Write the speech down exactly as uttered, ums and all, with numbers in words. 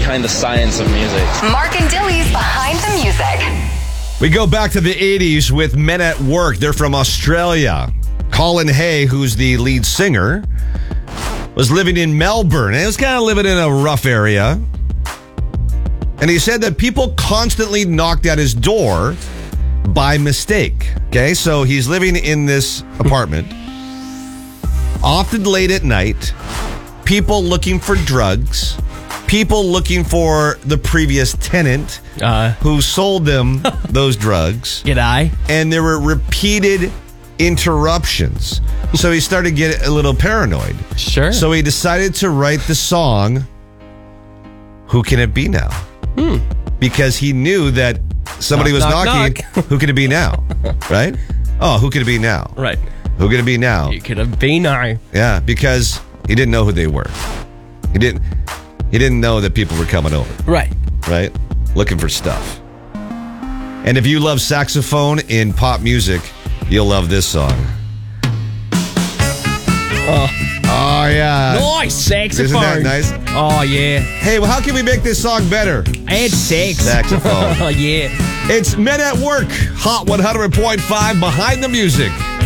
behind the science of music. Mark and Dilly's Behind the Music. We go back to the eighties with Men at Work. They're from Australia. Colin Hay, who's the lead singer, was living in Melbourne. And he was kind of living in a rough area. And he said that people constantly knocked at his door by mistake. Okay, so he's living in this apartment. Often late at night, people looking for drugs, people looking for the previous tenant Uh, who sold them those drugs. G'day. And there were repeated interruptions. So he started to get a little paranoid. Sure. So he decided to write the song, Who Can It Be Now? Hmm. Because he knew that somebody Knock, was knock, knocking. knock. Who can it be now? Right? Oh, who can it be now? Right. Who can it be now? You could have been now. Yeah, because he didn't know who they were. He didn't he didn't know that people were coming over, Right. right? Looking for stuff. And if you love saxophone in pop music, you'll love this song. Oh, Oh yeah. nice saxophone. Isn't that nice? Oh, yeah. Hey, well, how can we make this song better? Add sex. Saxophone. Oh, yeah. It's Men at Work, Hot one hundred point five Behind the Music.